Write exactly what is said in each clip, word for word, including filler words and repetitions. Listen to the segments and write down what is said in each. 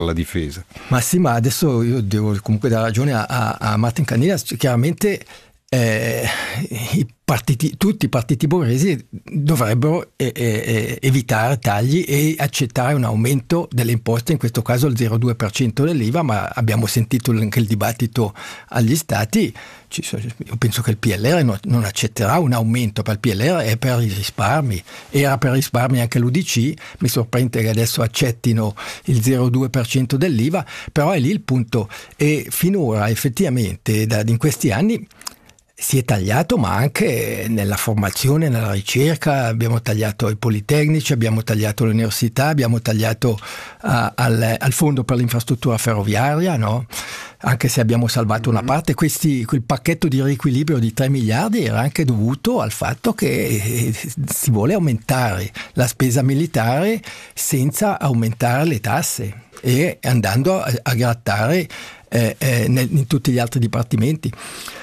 la difesa. Ma sì, ma adesso io devo comunque dare ragione a, a, a Martin Candida. Chiaramente eh, i partiti, tutti i partiti borghesi dovrebbero eh, eh, evitare tagli e accettare un aumento delle imposte, in questo caso il zero virgola due per cento dell'I V A, ma abbiamo sentito anche il dibattito agli stati. Io penso che il P L R non accetterà un aumento, per il P L R è per i risparmi, era per i risparmi anche l'U D C, mi sorprende che adesso accettino il zero virgola due per cento dell'I V A, però è lì il punto. E finora effettivamente da, in questi anni si è tagliato, ma anche nella formazione, nella ricerca, abbiamo tagliato i politecnici, abbiamo tagliato l'università, abbiamo tagliato uh, al, al fondo per l'infrastruttura ferroviaria, no? Anche se abbiamo salvato una parte. Questi, quel pacchetto di riequilibrio di tre miliardi era anche dovuto al fatto che si vuole aumentare la spesa militare senza aumentare le tasse e andando a, a grattare eh, eh, nel, in tutti gli altri dipartimenti.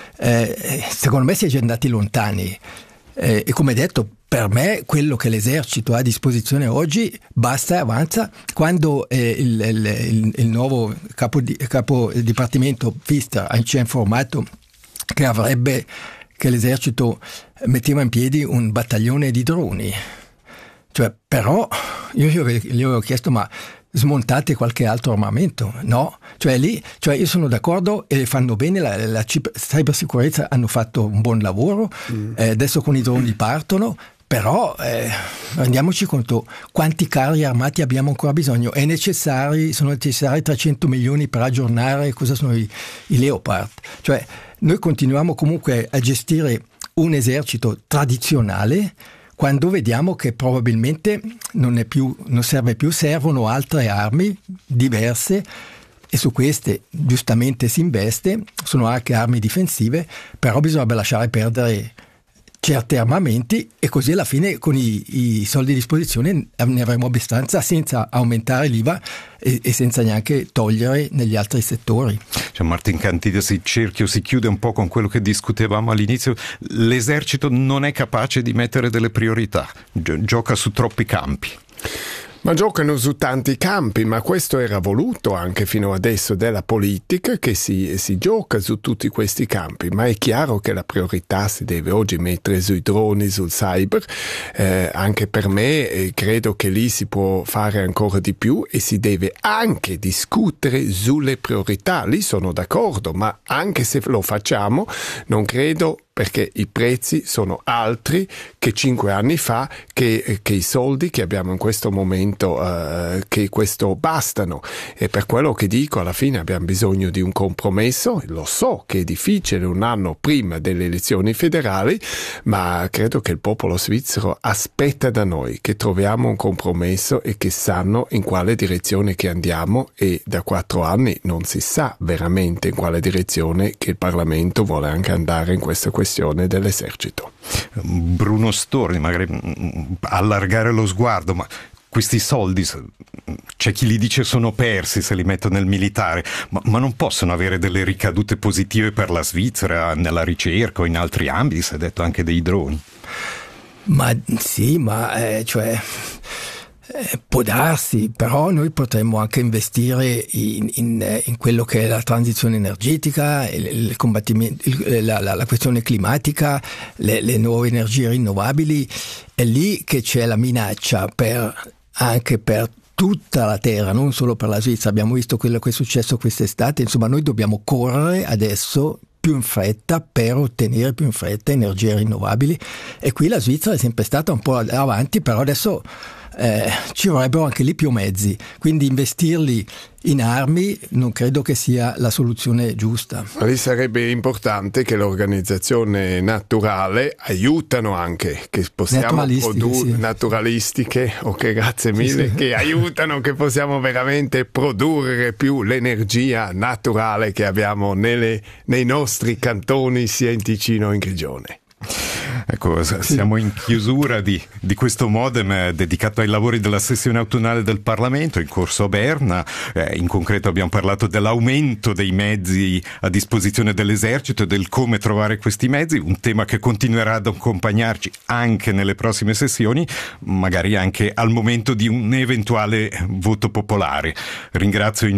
Eh, secondo me si è già andati lontani eh, e come detto, per me quello che l'esercito ha a disposizione oggi basta e avanza. Quando eh, il, il, il nuovo capo, di, capo dipartimento Pfister ci ha informato che avrebbe che l'esercito metteva in piedi un battaglione di droni, cioè, però io gli avevo chiesto ma smontate qualche altro armamento, no? Cioè lì, cioè io sono d'accordo e fanno bene, la, la cybersicurezza hanno fatto un buon lavoro, mm. eh, adesso con i droni partono, però eh, rendiamoci conto quanti carri armati abbiamo ancora bisogno. È necessari, sono necessari trecento milioni per aggiornare cosa sono i, i Leopard. Cioè noi continuiamo comunque a gestire un esercito tradizionale quando vediamo che probabilmente non è più, non serve più, servono altre armi diverse e su queste giustamente si investe, sono anche armi difensive, però bisognerebbe lasciare perdere certi armamenti e così alla fine con i, i soldi a disposizione ne avremo abbastanza senza aumentare l'I V A e, e senza neanche togliere negli altri settori. Cioè, Martin Candida, il cerchio si chiude un po' con quello che discutevamo all'inizio. L'esercito non è capace di mettere delle priorità, gioca su troppi campi. Ma giocano su tanti campi, ma questo era voluto anche fino adesso della politica, che si, si gioca su tutti questi campi, ma è chiaro che la priorità si deve oggi mettere sui droni, sul cyber, eh, anche per me eh, credo che lì si può fare ancora di più e si deve anche discutere sulle priorità, lì sono d'accordo, ma anche se lo facciamo non credo, perché i prezzi sono altri che cinque anni fa, che, che i soldi che abbiamo in questo momento, eh, che questo bastano. E per quello che dico, alla fine abbiamo bisogno di un compromesso. Lo so che è difficile un anno prima delle elezioni federali, ma credo che il popolo svizzero aspetta da noi che troviamo un compromesso e che sanno in quale direzione che andiamo, e da quattro anni non si sa veramente in quale direzione che il Parlamento vuole anche andare in questa questione dell'esercito. Bruno Storni, magari allargare lo sguardo, ma questi soldi c'è chi li dice sono persi se li metto nel militare, ma, ma non possono avere delle ricadute positive per la Svizzera nella ricerca o in altri ambiti, si è detto anche dei droni. Ma sì, ma eh, cioè Eh, può darsi, però noi potremmo anche investire in, in, in quello che è la transizione energetica, il, il combattimento, il, la, la, la questione climatica, le, le nuove energie rinnovabili. È lì che c'è la minaccia per, anche per tutta la terra, non solo per la Svizzera. Abbiamo visto quello che è successo quest'estate, insomma noi dobbiamo correre adesso più in fretta per ottenere più in fretta energie rinnovabili, e qui la Svizzera è sempre stata un po' avanti, però adesso Eh, ci vorrebbero anche lì più mezzi, quindi investirli in armi non credo che sia la soluzione giusta. Ma lì sarebbe importante che l'organizzazione naturale aiutano anche, che possiamo produrre sì. naturalistiche, ok, grazie mille, sì, sì. che aiutano, che possiamo veramente produrre più l'energia naturale che abbiamo nelle, nei nostri cantoni, sia in Ticino che in Grigione. Ecco, siamo in chiusura di, di questo Modem dedicato ai lavori della sessione autunnale del Parlamento in corso a Berna. Eh, in concreto abbiamo parlato dell'aumento dei mezzi a disposizione dell'esercito e del come trovare questi mezzi, un tema che continuerà ad accompagnarci anche nelle prossime sessioni, magari anche al momento di un eventuale voto popolare. Ringrazio